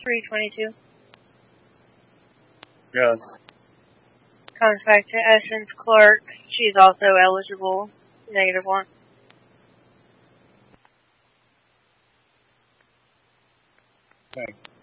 322. Yes. Contact to Essence Clark. She's also eligible. -1. Okay.